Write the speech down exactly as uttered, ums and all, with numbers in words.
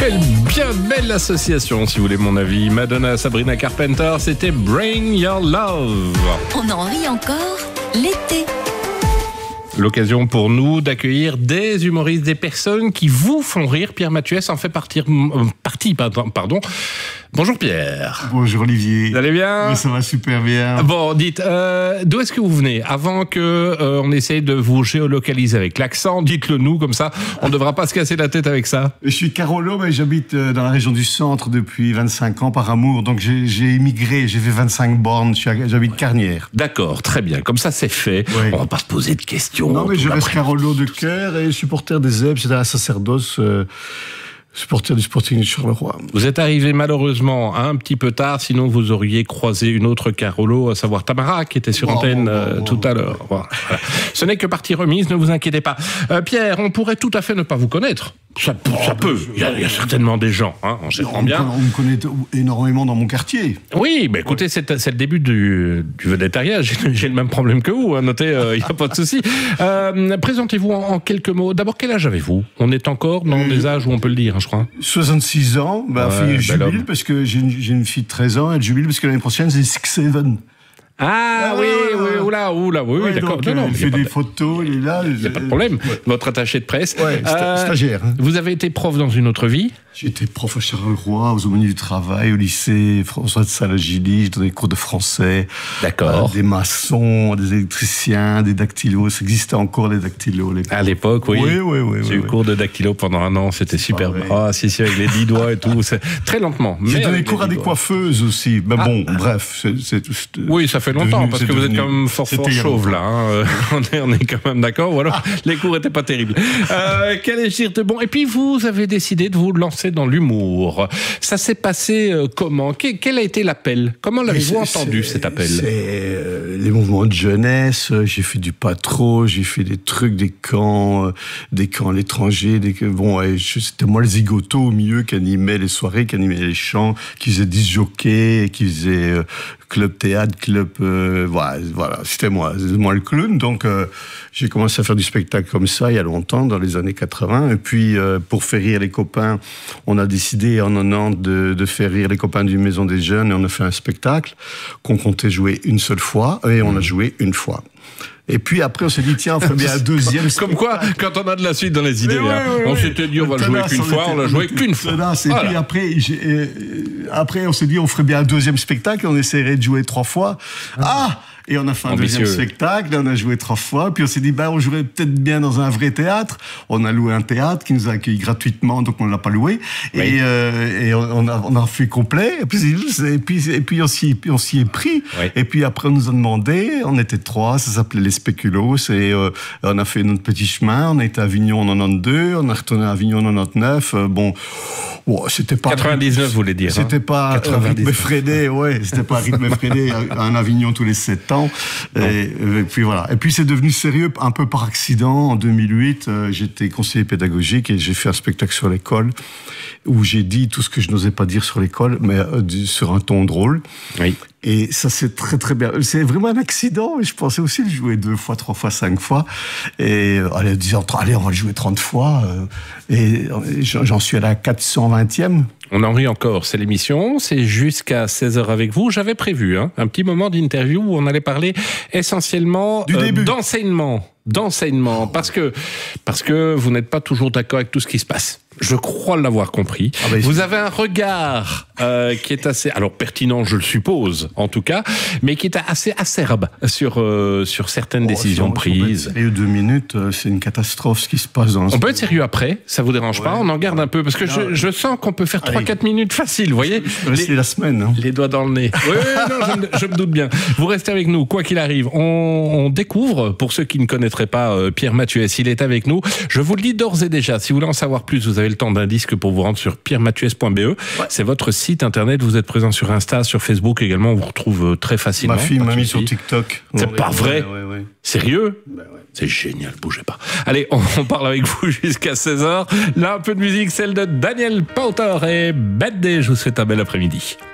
Quelle bien belle association, si vous voulez mon avis. Madonna, Sabrina Carpenter, c'était Bring Your Love. On en rit encore l'été. L'occasion pour nous d'accueillir des humoristes, des personnes qui vous font rire. Pierre Mathieuès en fait partir, euh, partie. Pardon, pardon. Bonjour Pierre. Bonjour Olivier. Vous allez bien ? Oui, ça va super bien. Bon, dites, euh, d'où est-ce que vous venez ? Avant que euh, on essaye de vous géolocaliser avec l'accent, dites-le nous, comme ça, on ne devra pas se casser la tête avec ça. Je suis Carolo, mais j'habite dans la région du centre depuis vingt-cinq ans par amour. Donc j'ai, j'ai émigré, j'ai fait vingt-cinq bornes, je suis à, j'habite Carnières. D'accord, très bien. Comme ça, c'est fait. Oui. On va pas se poser de questions. Non, mais je reste après. Carolo de cœur et supporter des Eubs, c'est un sacerdoce. Euh, supporter du Sporting de Charleroi. Vous êtes arrivé malheureusement un petit peu tard, sinon vous auriez croisé une autre Carolo, à savoir Tamara, qui était sur Oh, antenne oh, oh, euh, oh, tout oh. à l'heure. Voilà. Ce n'est que partie remise, ne vous inquiétez pas. Euh, Pierre, on pourrait tout à fait ne pas vous connaître. Ça, ça peut, il y, a, il y a certainement des gens, hein, on s'y On, rend me bien. connaît- on me connaît énormément dans mon quartier. Oui, mais écoutez, c'est, c'est le début du, du vedettariat. J'ai, j'ai le même problème que vous, hein, notez, il euh, n'y a pas de souci. Euh, présentez-vous en, en quelques mots. D'abord, quel âge avez-vous ? On est encore dans Euh, des âges où on peut le dire, hein, je crois. soixante-six ans, ma Ouais, fille bel jubile homme. parce que j'ai une, j'ai une fille de treize ans, elle jubile parce que l'année prochaine c'est six sept. Ah, Ah, oui, ouais, oui, ouais. oula, oula, oui, oui, Ouais, d'accord. donc, Non, non, elle il y a fait pas des de- photos, il est là. il n'y a pas de problème. Votre attaché de presse. Ouais, sta- stagiaire, hein. Vous avez été prof dans une autre vie ? J'étais prof à Charleroi, aux aumôniers du travail, au lycée François de Salagili, je donnais des cours de français. D'accord. Euh, des maçons, des électriciens, des dactylos. Ça existait encore, les dactylos. Les... À l'époque, oui. Oui, oui, oui. J'ai oui, eu oui. cours de dactylo pendant un an, c'était super. vrai. Ah, si, si, avec les dix doigts et tout. C'est très lentement. J'ai mais donné avec cours les à des dix doigts. coiffeuses aussi. Mais Ah. bon, bref. C'est, c'est, c'est Oui, ça fait devenu- longtemps, parce c'est que vous êtes devenu- quand même fort, fort c'était il y a chauve, longtemps. là. hein. Euh, on, est, on est quand même d'accord. Ou alors, les cours étaient pas terribles. Euh, quel est dire de bon ? Et puis, vous avez décidé de vous lancer dans l'humour. Ça s'est passé euh, comment ? Quel, quel a été l'appel ? Comment l'avez-vous Mais c'est- entendu, c'est- cet appel ? C'est euh, les mouvements de jeunesse. euh, J'ai fait du patro, j'ai fait des trucs, des camps, euh, des camps à l'étranger. Des, bon, ouais, je- c'était moi le zigoto au milieu qui animait les soirées, qui animait les chants, qui faisait disjockey, qui faisait euh, club théâtre, club. Euh, voilà, voilà, c'était moi, c'était moi le clown. Donc euh, j'ai commencé à faire du spectacle comme ça il y a longtemps, dans les années quatre-vingts. Et puis euh, pour faire rire les copains, on a décidé en quatre-vingt-dix de, de faire rire les copains d'une maison des jeunes et on a fait un spectacle qu'on comptait jouer une seule fois et on a joué une fois. Et puis après on s'est dit tiens on ferait bien un deuxième. Comme quoi, quand on a de la suite dans les idées, Mais ouais, hein, ouais, on ouais. s'était dit on va le jouer Tenace, qu'une on fois, était- on l'a on joué était qu'une fois. tenace. Et Voilà. puis après, j'ai- euh, après on s'est dit on ferait bien un deuxième spectacle et on essaierait de jouer trois fois. Ah, et on a fait un Ambitieux. deuxième spectacle, et on a joué trois fois, puis on s'est dit bah on jouerait peut-être bien dans un vrai théâtre. On a loué un théâtre qui nous a accueillis gratuitement, donc on l'a pas loué. Oui. Et, euh, et on, on a on a fait complet. Et puis et puis, et puis on s'y puis on s'y est pris. Oui. Et puis après on nous a demandé, on était trois, ça s'appelait les Spéculos, et euh, on a fait notre petit chemin. On a été à Avignon en quatre-vingt-douze, on a retourné à Avignon en quatre-vingt-dneuf. Euh, bon, bon, c'était pas quatre-vingt-dix-neuf, vous voulez dire. hein. c'était pas un quatre-vingt-dix. rythme effréné, ouais, c'était pas un rythme effréné, un Avignon tous les sept ans. Et, et puis voilà. Et puis c'est devenu sérieux un peu par accident. En deux mille huit, euh, j'étais conseiller pédagogique et j'ai fait un spectacle sur l'école où j'ai dit tout ce que je n'osais pas dire sur l'école, mais euh, du- sur un ton drôle. Oui. Et ça, c'est très, très bien. C'est vraiment un accident. Et je pensais aussi le jouer deux fois, trois fois, cinq fois. Et euh, allez, disant, allez, on va le jouer trente fois. euh, et euh, j'en j'en suis à la quatre cent vingtième. On en rit encore, c'est l'émission, c'est jusqu'à seize heures avec vous. J'avais prévu hein, un petit moment d'interview où on allait parler essentiellement Du début. d'enseignement. D'enseignement, parce que, parce que vous n'êtes pas toujours d'accord avec tout ce qui se passe. Je crois l'avoir compris. Ah bah, vous avez un regard euh, qui est assez, alors pertinent, je le suppose, en tout cas, mais qui est assez acerbe sur euh, sur certaines décisions Oh, si on- si on peut être prises. sérieux deux minutes, euh, c'est une catastrophe ce qui se passe dans le On peut être sérieux après, ça vous dérange pas? Ouais. On en garde un peu, parce que je, je sens qu'on peut faire Allez. trois quatre minutes facile, vous voyez? Je peux rester Les- la semaine. Hein. Les doigts dans le nez. Oui, oui, non, je, me- je me doute bien. Vous restez avec nous, quoi qu'il arrive. On, on découvre, pour ceux qui ne connaîtraient pas euh, Pierre Mathieuès, il est avec nous. Je vous le dis d'ores et déjà, si vous voulez en savoir plus, vous avez le temps d'un disque pour vous rendre sur pierre mathieuès point b e. Ouais. C'est votre site internet, vous êtes présent sur Insta, sur Facebook également, on vous retrouve très facilement. Ma fille Pas m'a de mis souci. sur TikTok. C'est Ouais, pas ouais, vrai? ouais, ouais. Sérieux? Ben ouais. C'est génial, bougez pas. Allez, on, on parle avec vous jusqu'à seize heures. Là, un peu de musique, celle de Daniel Powter et Bad Day. Je vous souhaite un bel après-midi.